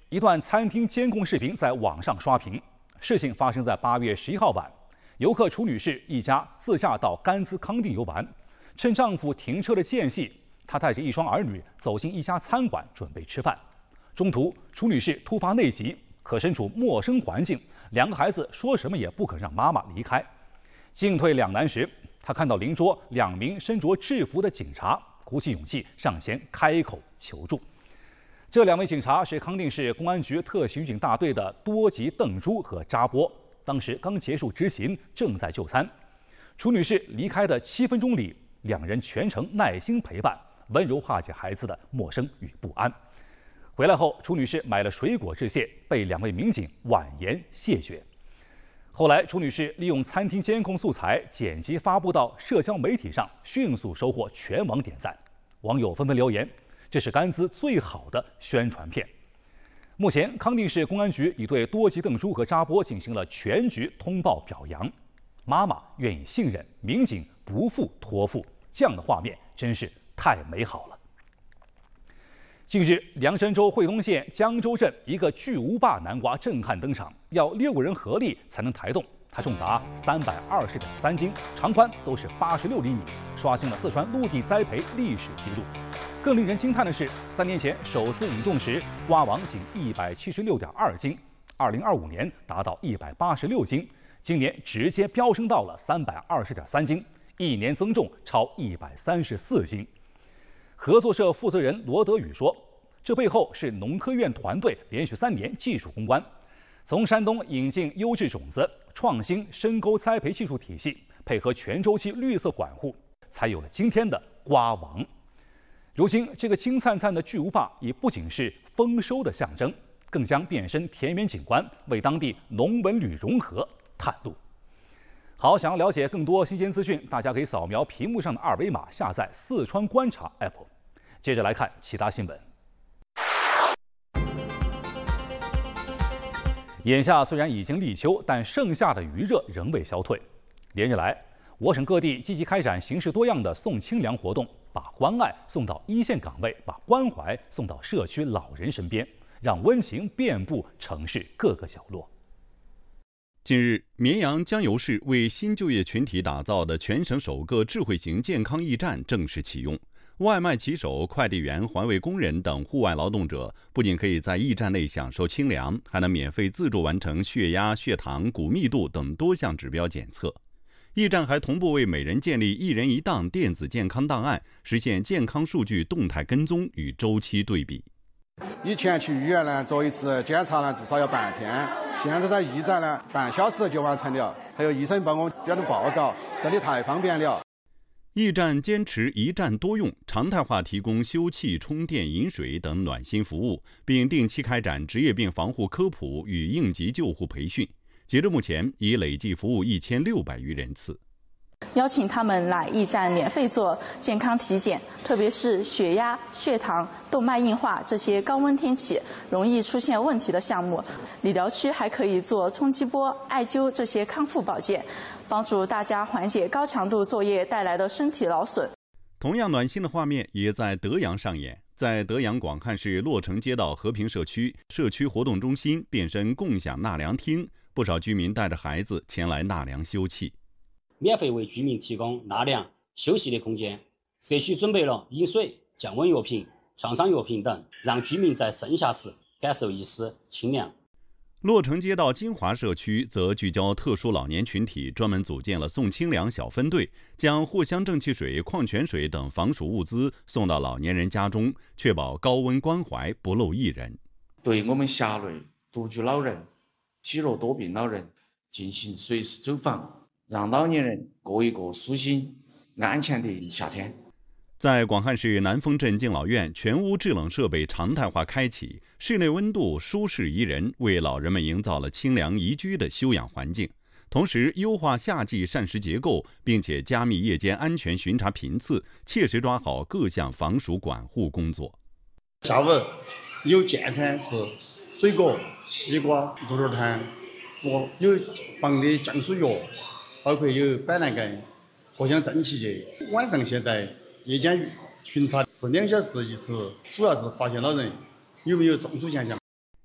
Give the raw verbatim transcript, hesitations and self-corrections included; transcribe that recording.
一段餐厅监控视频在网上刷屏。事情发生在八月十一号晚，游客楚女士一家自驾到甘孜康定游玩，趁丈夫停车的间隙，她带着一双儿女走进一家餐馆准备吃饭。中途，楚女士突发内急，可身处陌生环境，两个孩子说什么也不肯让妈妈离开。进退两难时，她看到邻桌两名身着制服的警察，鼓起勇气上前开口求助。这两位警察是康定市公安局特刑警大队的多吉邓珠和扎波，当时刚结束执勤，正在就餐。楚女士离开的七分钟里，两人全程耐心陪伴，温柔化解孩子的陌生与不安。回来后，楚女士买了水果致谢，被两位民警婉言谢绝。后来，楚女士利用餐厅监控素材剪辑发布到社交媒体上，迅速收获全网点赞。网友纷纷留言，这是甘孜最好的宣传片。目前，康定市公安局已对多吉邓珠和扎波进行了全局通报表扬。妈妈愿意信任民警，不负托付，这样的画面真是太美好了。近日，凉山州惠东县江州镇一个巨无霸南瓜震撼登场，要六个人合力才能抬动。它重达三百二十点三斤，长宽都是八十六厘米，刷新了四川陆地栽培历史纪录。更令人惊叹的是，三年前首次引种时，瓜王仅一百七十六点二斤，二零二五年达到一百八十六斤，今年直接飙升到了三百二十点三斤，一年增重超一百三十四斤。合作社负责人罗德宇说，这背后是农科院团队连续三年技术攻关，从山东引进优质种子，创新深沟栽培技术体系，配合全周期绿色管护，才有了今天的瓜王。如今，这个金灿灿的巨无霸已不仅是丰收的象征，更将变身田园景观，为当地农文旅融合探路。好，想要了解更多新鲜资讯，大家可以扫描屏幕上的二维码，下载四川观察 A P P。接着来看其他新闻。眼下虽然已经立秋，但盛夏的余热仍未消退。连日来，我省各地积极开展形式多样的送清凉活动，把关爱送到一线岗位，把关怀送到社区老人身边，让温情遍布城市各个角落。 近日，绵阳江油市为新就业群体打造的全省首个智慧型健康驿站正式启用。外卖骑手、快递员、环卫工人等户外劳动者不仅可以在驿站内享受清凉，还能免费自助完成血压、血糖、骨密度等多项指标检测。驿站还同步为每人建立一人一档电子健康档案，实现健康数据动态跟踪与周期对比。 以前去医院呢做一次检查呢至少要半天，现在在驿站呢半小时就完成了，还有医生帮我标的报告，这里太方便了。 驿站坚持一站多用，常态化提供休憩、充电、饮水等暖心服务，并定期开展职业病防护科普与应急救护培训。截至目前，已累计服务一千六百余人次。 邀请他们来驿站免费做健康体检，特别是血压、血糖、动脉硬化这些高温天气容易出现问题的项目。理疗区还可以做冲击波、艾灸这些康复保健，帮助大家缓解高强度作业带来的身体劳损。 同样暖心的画面也在德阳上演。在德阳广汉市洛城街道和平社区，社区活动中心变身共享纳凉厅，不少居民带着孩子前来纳凉休憩。 免费为居民提供纳凉休息的空间，社区准备了饮水、降温药品、创伤药品等，让居民在盛夏时感受一丝清凉。 洛城街道金华社区则聚焦特殊老年群体，专门组建了送清凉小分队，将藿香正气水、矿泉水等防暑物资送到老年人家中，确保高温关怀不漏一人。 对我们辖内独居老人、体弱多病老人进行随时走访，让老年人过一个舒心安全的夏天。 在广汉市南丰镇敬老院，全屋制冷设备常态化开启，室内温度舒适宜人，为老人们营造了清凉宜居的休养环境。同时，优化夏季膳食结构，并且加密夜间安全巡查频次，切实抓好各项防暑管护工作。 下午有健餐是水果、西瓜、鹿头汤，和有防的降暑药，包括有板蓝根、藿香正气剂。晚上现在夜间巡查是两小时一次，主要是发现老人有没有中暑现象。